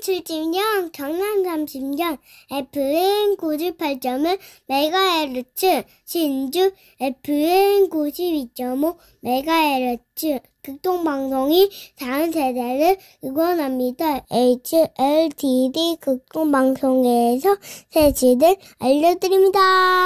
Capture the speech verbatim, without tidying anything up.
칠십 년, 경남 삼십 년, 에프엠 구십팔 점 일 메가헤르츠, 신주 에프엠 구십이 점 오 메가헤르츠, 극동방송이 다음 세대를 응원합니다. 에이치엘티디 극동방송에서 새치들 알려드립니다.